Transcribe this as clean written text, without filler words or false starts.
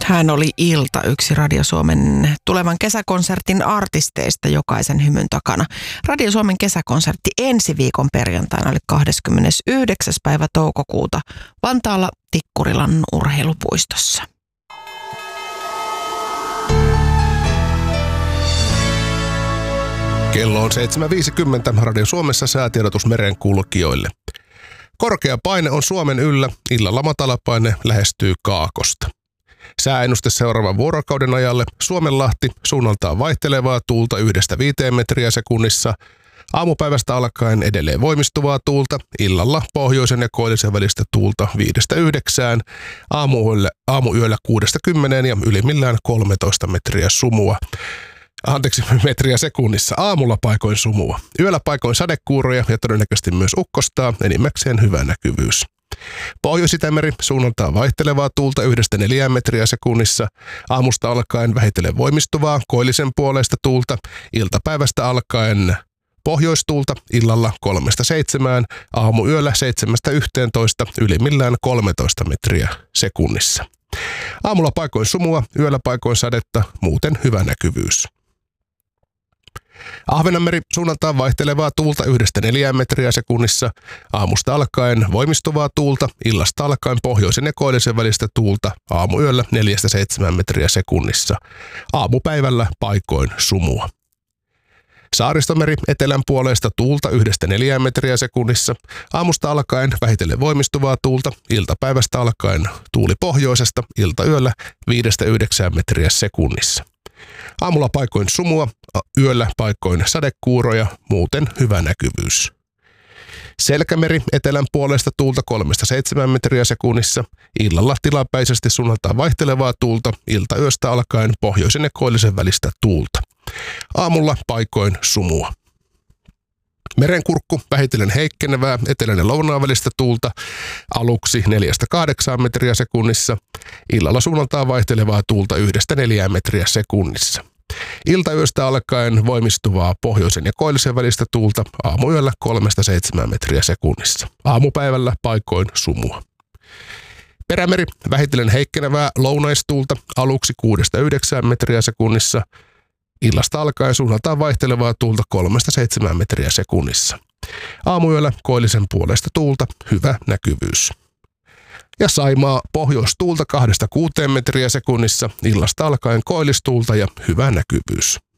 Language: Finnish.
Hän oli Ilta, yksi Radio Suomen tulevan kesäkonsertin artisteista jokaisen hymyn takana. Radio Suomen kesäkonsertti ensi viikon perjantaina oli 29. päivä toukokuuta Vantaalla Tikkurilan urheilupuistossa. Kello on 7.50. Radio Suomessa säätiedotus merenkulkijoille. Korkea paine on Suomen yllä, illalla matalapaine lähestyy Kaakosta. Sääennuste seuraavan vuorokauden ajalle: Suomenlahti, suunnaltaan vaihtelevaa tuulta 1–5 metriä sekunnissa. Aamupäivästä alkaen edelleen voimistuvaa tuulta, illalla pohjoisen ja koillisen välistä tuulta 5–9, aamuyöllä 6–10 ja ylimmillään 13 metriä sekunnissa. Aamulla paikoin sumua. Yöllä paikoin sadekuuroja ja todennäköisesti myös ukkostaa, enimmäkseen hyvä näkyvyys. Pohjois-Itämeri, suunnaltaan vaihtelevaa tuulta 1–4 metriä sekunnissa. Aamusta alkaen vähitellen voimistuvaa koillisen puoleista tuulta. Iltapäivästä alkaen pohjoistuulta, illalla 3–7, aamuyöllä 7–11, ylimmillään 13 metriä sekunnissa. Aamulla paikoin sumua, yöllä paikoin sadetta, muuten hyvä näkyvyys. Ahvenanmeri, suunnaltaan vaihtelevaa tuulta 1–4 metriä sekunnissa. Aamusta alkaen voimistuvaa tuulta, illasta alkaen pohjoisen ja koillisen välistä tuulta, aamuyöllä 4–7 metriä sekunnissa. Aamupäivällä paikoin sumua. Saaristomeri, etelän puoleista tuulta 1–4 metriä sekunnissa. Aamusta alkaen vähitellen voimistuvaa tuulta, iltapäivästä alkaen tuuli pohjoisesta, iltayöllä 5–9 metriä sekunnissa. Aamulla paikoin sumua, yöllä paikoin sadekuuroja, muuten hyvä näkyvyys. Selkämeri, etelän puolesta tuulta 3–7 metriä sekunnissa. Illalla tilapäisesti suunnaltaan vaihtelevaa tuulta, iltayöstä alkaen pohjoisen ja koillisen välistä tuulta. Aamulla paikoin sumua. Merenkurkku, vähitellen heikkenevää etelän ja lounaan välistä tuulta, aluksi 4–8 metriä sekunnissa. Illalla suunnaltaan vaihtelevaa tuulta 1–4 metriä sekunnissa. Iltayöstä alkaen voimistuvaa pohjoisen ja koillisen välistä tuulta, aamuyöllä 3–7 metriä sekunnissa. Aamupäivällä paikoin sumua. Perämeri, vähitellen heikkenevää lounaistuulta, aluksi 6–9 metriä sekunnissa. Illasta alkaen suunnaltaan vaihtelevaa tuulta 3–7 metriä sekunnissa. Aamuyöllä koillisen puolesta tuulta, hyvä näkyvyys. Ja Saimaa, pohjoistuulta 2–6 metriä sekunnissa, illasta alkaen koillistuulta ja hyvä näkyvyys.